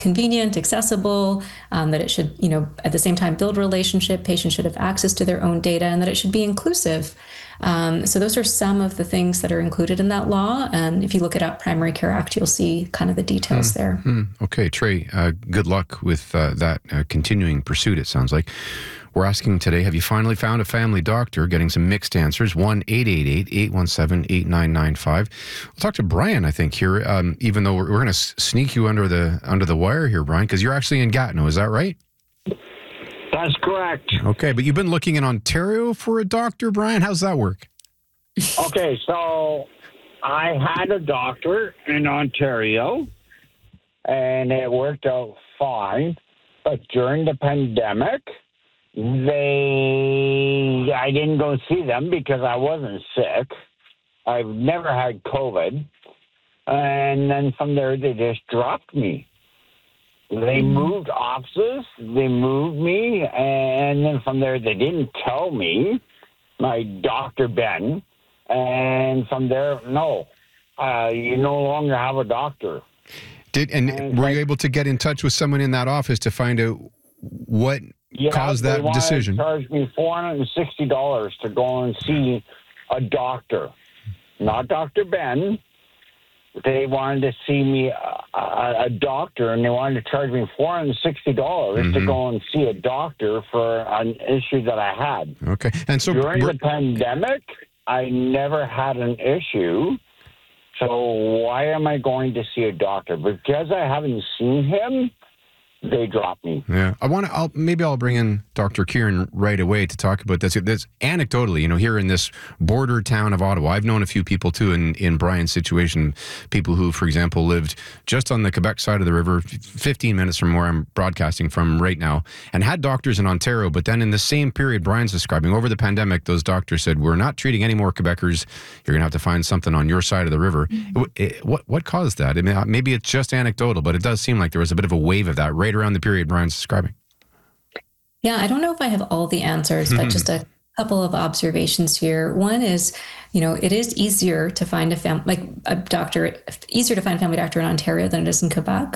convenient, accessible, that it should, at the same time build relationship. Patients should have access to their own data, and that it should be inclusive. So those are some of the things that are included in that law. And if you look it up, Primary Care Act, you'll see kind of the details there. Okay, Trey, good luck with that continuing pursuit, it sounds like. We're asking today, have you finally found a family doctor? Getting some mixed answers. 1-888-817-8995. We'll talk to Brian, I think, here, even though we're going to sneak you under the wire here, Brian, because you're actually in Gatineau. Is that right? That's correct. Okay, but you've been looking in Ontario for a doctor, Brian? How's that work? Okay, so I had a doctor in Ontario, and it worked out fine. But during the pandemic, I didn't go see them because I wasn't sick. I've never had COVID. And then from there, they just dropped me. They moved offices, they moved me, and then from there, they didn't tell me, my Dr. Ben, and from there, no, you no longer have a doctor. Were you able to get in touch with someone in that office to find out what caused that decision? They charged me $460 to go and see a doctor, not Dr. Ben. They wanted to see me, a doctor, and they wanted to charge me $460 to go and see a doctor for an issue that I had. Okay. And so during the pandemic, I never had an issue. So why am I going to see a doctor? Because I haven't seen him, they dropped me. Yeah, maybe I'll bring in Dr. Kieran right away to talk about this. This anecdotally, here in this border town of Ottawa, I've known a few people too in Brian's situation, people who, for example, lived just on the Quebec side of the river, 15 minutes from where I'm broadcasting from right now, and had doctors in Ontario. But then in the same period Brian's describing, over the pandemic, those doctors said, we're not treating any more Quebecers. You're going to have to find something on your side of the river. What caused that? I mean, maybe it's just anecdotal, but it does seem like there was a bit of a wave of that right around the period Brian's describing. Yeah, I don't know if I have all the answers, but just a couple of observations here. One is, it is easier to find easier to find a family doctor in Ontario than it is in Quebec.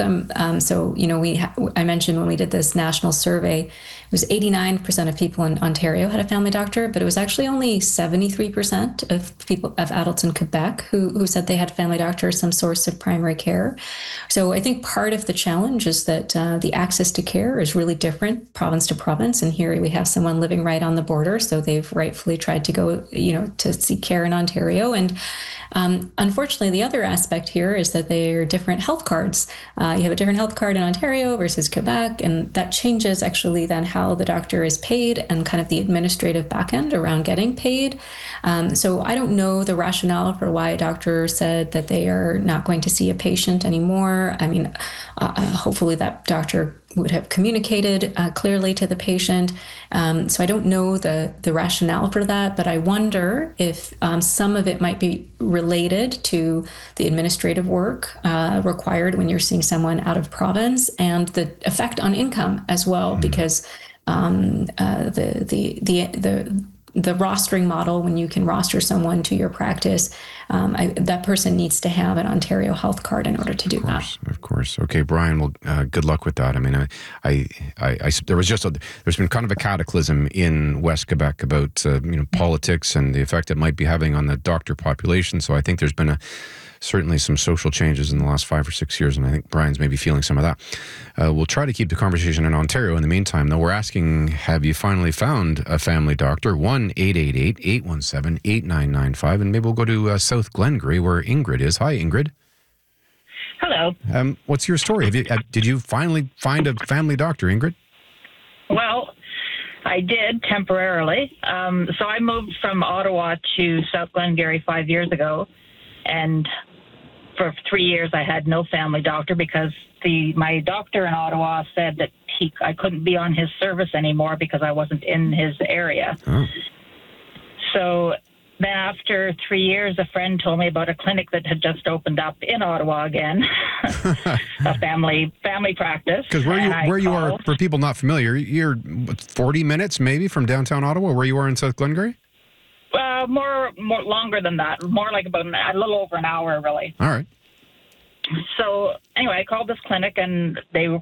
I mentioned when we did this national survey, it was 89% of people in Ontario had a family doctor, but it was actually only 73% of adults in Quebec who said they had a family doctor or some source of primary care. So I think part of the challenge is that the access to care is really different province to province. And here we have someone living right on the border, so they've rightfully tried to go, to seek care in Ontario. And unfortunately, the other aspect here is that they're different health cards. You have a different health card in Ontario versus Quebec, and that changes actually then how the doctor is paid and kind of the administrative backend around getting paid. So I don't know the rationale for why a doctor said that they are not going to see a patient anymore. I mean, hopefully that doctor would have communicated clearly to the patient. So I don't know the rationale for that, but I wonder if some of it might be related to the administrative work required when you're seeing someone out of province and the effect on income as well, because the rostering model, when you can roster someone to your practice, that person needs to have an Ontario health card in order to do that. Of course. Okay, Brian, well, good luck with that. I mean, there's been kind of a cataclysm in West Quebec about, politics and the effect it might be having on the doctor population. So I think there's been certainly some social changes in the last 5 or 6 years, and I think Brian's maybe feeling some of that. We'll try to keep the conversation in Ontario in the meantime, though. We're asking, have you finally found a family doctor? 1-888-817-8995, and maybe we'll go to South Glengarry, where Ingrid is. Hi, Ingrid. Hello. What's your story? Did you finally find a family doctor, Ingrid? Well, I did temporarily. So I moved from Ottawa to South Glengarry 5 years ago, and for 3 years I had no family doctor because my doctor in Ottawa said that I couldn't be on his service anymore because I wasn't in his area. Oh. So then after 3 years, a friend told me about a clinic that had just opened up in Ottawa again, a family practice. Because where you are, for people not familiar, you're 40 minutes maybe from downtown Ottawa, where you are in South Glengarry? More longer than that. More like about a little over an hour, really. All right. So anyway, I called this clinic, and they